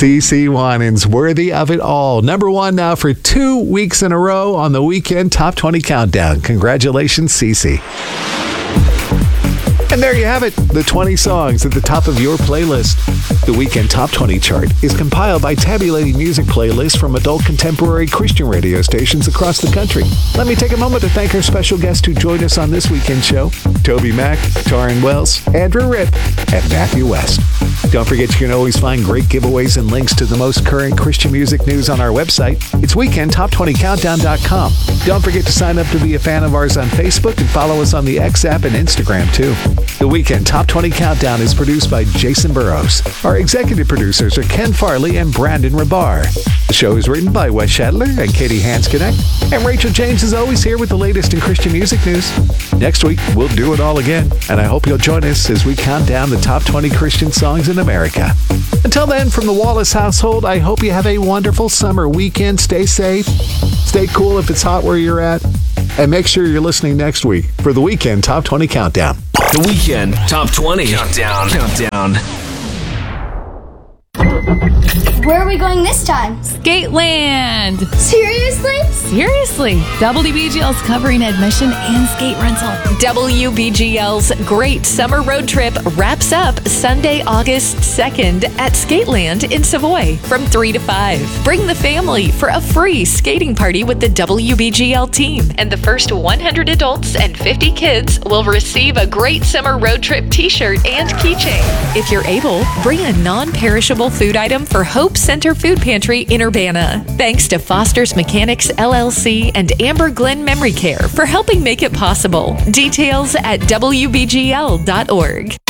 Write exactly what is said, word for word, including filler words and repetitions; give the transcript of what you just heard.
CeCe Winans, Worthy of It All. Number one now for two weeks in a row on the Weekend Top twenty Countdown. Congratulations, CeCe. And there you have it, the twenty songs at the top of your playlist. The Weekend Top twenty chart is compiled by tabulating music playlists from adult contemporary Christian radio stations across the country. Let me take a moment to thank our special guests who joined us on this weekend show: Toby Mack, Taryn Wells, Andrew Ripp, and Matthew West. Don't forget you can always find great giveaways and links to the most current Christian music news on our website. It's weekend top twenty countdown dot com. Don't forget to sign up to be a fan of ours on Facebook and follow us on the X app and Instagram too. The Weekend Top twenty Countdown is produced by Jason Burrows. Our executive producers are Ken Farley and Brandon Rabar. The show is written by Wes Shadler and Katie Hanskinek. And Rachel James is always here with the latest in Christian music news. Next week, we'll do it all again, and I hope you'll join us as we count down the top twenty Christian songs in America. Until then, from the Wallace household, I hope you have a wonderful summer weekend. Stay safe, stay cool if it's hot where you're at, and make sure you're listening next week for the Weekend Top twenty Countdown. The Weekend Top twenty Countdown. Countdown. Where are we going this time? Skateland! Seriously? Seriously. W B G L's covering admission and skate rental. W B G L's Great Summer Road Trip wraps up Sunday, August second at Skateland in Savoy from three to five. Bring the family for a free skating party with the W B G L team, and the first one hundred adults and fifty kids will receive a Great Summer Road Trip t-shirt and keychain. If you're able, bring a non-perishable food item for Hope Center Food Pantry in Urbana. Thanks to Foster's Mechanics L L C and Amber Glen Memory Care for helping make it possible. Details at W B G L dot org.